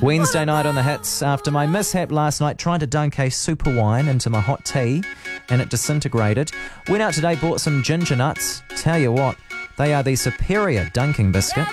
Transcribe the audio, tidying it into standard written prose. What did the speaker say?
Wednesday night on the hits. After my mishap last night trying to dunk a super wine into my hot tea and it disintegrated, went out today, bought some ginger nuts. Tell you what, they are the superior dunking biscuit.